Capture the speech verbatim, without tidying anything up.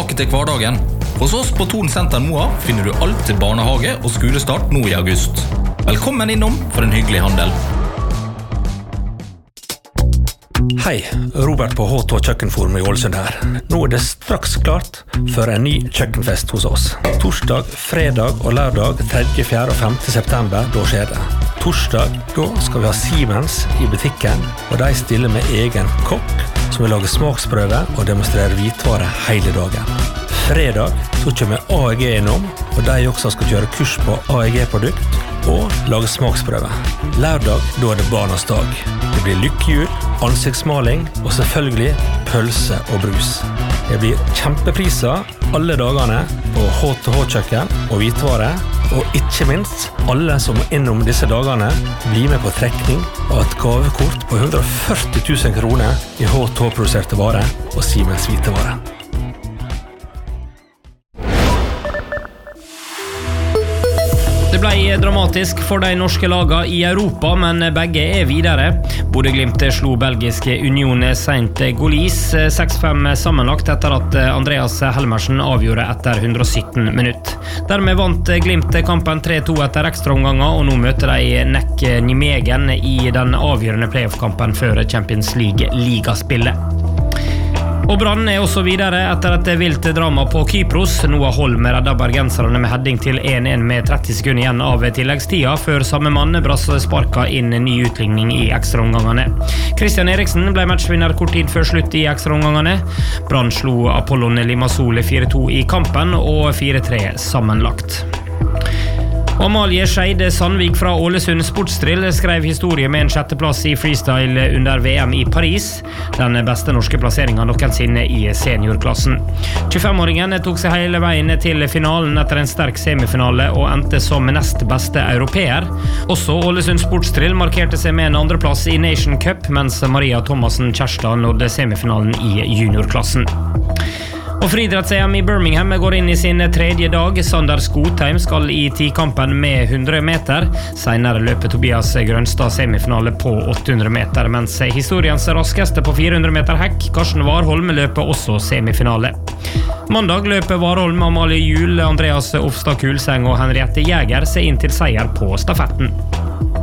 tilbake til hverdagen. Hos oss på Thon Senter Moa finner du alt til barnehage og skolestart nå i august. Velkommen innom for en hyggelig handel. Hei, Robert på H to Kjøkkenforum i Ålesund her. Nå er det straks klart for en ny kjøkkenfest hos oss. Torsdag, fredag og lørdag tredje, fjerde og femte september, da skjer det. Torsdag, da skal vi ha Siemens i butikken, og de stiller med egen kokk som vil lage smaksprøve og demonstrere hvitvare hele dagen. Fredag så kommer A E G innom, og de også skal kjøre kurs på A E G-produkt og lage smaksprøve. Lørdag, da er det barnas dag. Det blir lykkehjul, ansiktsmaling og selvfølgelig pølse og brus. Det blir kjempepriser alle dagene på H to H-kjøkken og hvitvare, og ikke minst alle som innom disse dagene blir med på trekning av et gavekort på hundre og førti tusen kroner i H to H-produserte varer og Siemens hvitevare. Det ble dramatisk for de norske lagene i Europa, men begge er videre. Bodø/Glimt slo belgiske Union Saint-Gaulis seks fem sammenlagt etter at Andreas Helmersen avgjorde etter hundre og sytten minutt. Dermed vant Glimt kampen tre to etter ekstraomganger, og nå møter de N E C Nijmegen i den avgjørende playoff-kampen før Champions League-ligaspillet. Og Brann er også videre etter et vilt drama på Kypros. Noah Holm reddet bergenserne med heading til en en med tretti sekunder igjen av tilleggstida, før samme mann brass sparka inn ny utligning i ekstraomgangene. Christian Eriksen ble matchvinner kort tid før slutt i ekstraomgangene. Brann slo Apollon Limassol fire to i kampen og fire tre sammenlagt. Amalie Skeide Sandvik fra Ålesund Sportsdrill skrev historie med en sjetteplass i freestyle under V M i Paris, den beste norske plasseringen noensinne i seniorklassen. tjuefem-åringen tok seg hele veien til finalen etter en sterk semifinale og endte som nest beste europeer. Også Ålesund Sportsdrill markerte seg med en andreplass i Nation Cup, mens Maria Thomasen Kjærstad nådde semifinalen i juniorklassen. Og friidretts-E M i Birmingham går inn i sin tredje dag. Sander Skotheim skal i tikampen med hundre meter. Senere løper Tobias Grønstad semifinale på åtte hundre meter, mens historiens raskeste på fire hundre meter hekk, Karsten Warholm, løper også semifinale. Mandag løper Warholm, Amalie Juel, Andreas Ofstad Kulseng og Henriette Jæger seg inn til seier på stafetten.